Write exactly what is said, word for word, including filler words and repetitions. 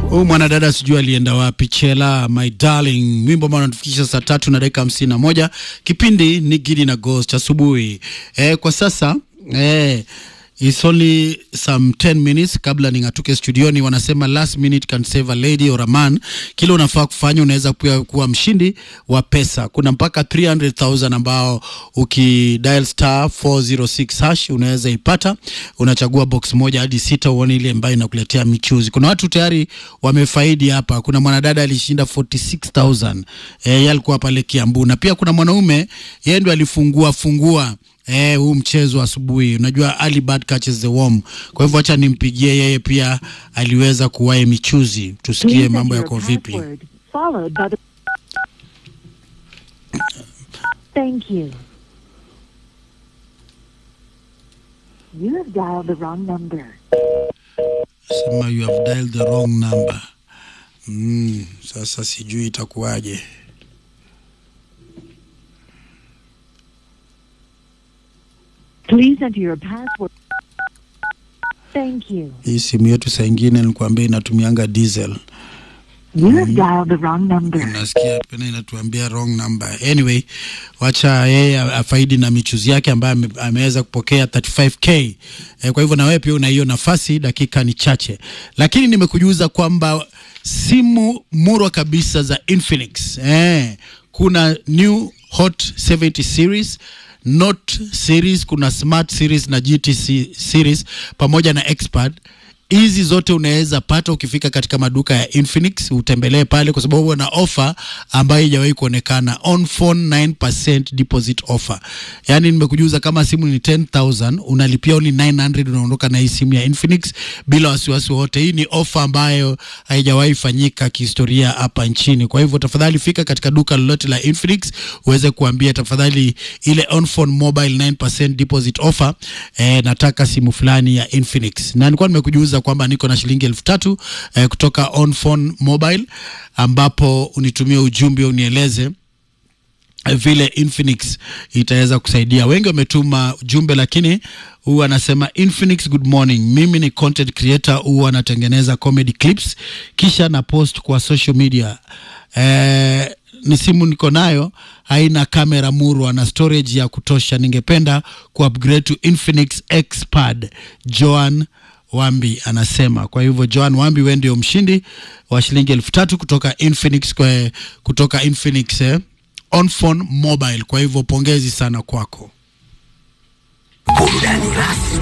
Oh, mwanadada sijui alienda wapi. Chela my darling, wimbo ambao unatufikisha saa tatu na dakika hamsini na moja. Kipindi ni Gidi na Ghost asubuhi. Eh, kwa sasa eh it's only some ten minutes kabla ningatuke studioni. Wanasema last minute can save a lady or a man. Kile unafaa kufanya, unaweza pia kuwa mshindi wa pesa. Kuna mpaka three hundred thousand ambao ukidial star four oh six hash unaweza ipata. Unachagua box moja hadi sita uone ile ambayo inakuletea michuzi. Kuna watu tayari wamefaidi hapa. Kuna mwanadada alishinda forty six thousand. Eh, yeye alikuwa pale Kiambu. Na pia kuna mwanaume yeye ndo alifungua fungua Eh, huu mchezo asubuhi. Unajua early bird catches the worm. Kwa hivyo acha nimpigie yeye, pia aliweza kuwae michuzi. Tusikie mambo yako vipi. The... Thank you. You have dialed the wrong number. Sema you have dialed the wrong number. Mm, sasa sijui itakuwaje. Please enter your password. Thank you. Hii simu yetu saa ingine nilikwambia inatumianga diesel. You have dialed the wrong number. Unasikia pena inatuambia wrong number. Anyway, wacha yeye afaidi na michuzi yake ambaye ameweza kupokea thirty-five K. E, kwa hivyo na wewe pia una hiyo nafasi, dakika ni chache. Lakini nimekujuza kwamba simu murwa kabisa za Infinix. Eh, kuna new Hot seventy series, Note series, kuna Smart series na G T C series pamoja na Expert. Hizi zote unaweza pata ukifika katika maduka ya Infinix, utembelee pale kwa sababu wana offer ambayo haijawahi kuonekana, on phone nine percent deposit offer. Yaani nimekujuza kama simu ni ten thousand unalipia only nine hundred, unaondoka na hii simu ya Infinix bila wasiwasi wote. Hii ni offer ambayo haijawahi fanyika kihistoria hapa nchini. Kwa hivyo tafadhali fika katika duka lolote la Infinix uweze kuambia tafadhali ile on phone mobile nine percent deposit offer, eh, nataka simu fulani ya Infinix. Na nilikuwa nimekujuza kwamba niko na shilingi elfu tatu eh, kutoka on phone mobile, ambapo unitumie ujumbe unieleze eh, vile Infinix itaweza kusaidia. Wengi wametuma ujumbe, lakini huwa anasema Infinix good morning, mimi ni content creator, huwa anatengeneza comedy clips kisha na post kwa social media. Eh, ni simu niko nayo, haina kamera murwa na storage ya kutosha, ningependa ku upgrade to Infinix Xpad. Joan Wambi anasema. Kwa hivyo Joan Wambi, wewe ndio mshindi wa shilingi elfu tatu kutoka Infinix, kwa kutoka Infinix eh, on phone mobile. Kwa hivyo pongezi sana kwako.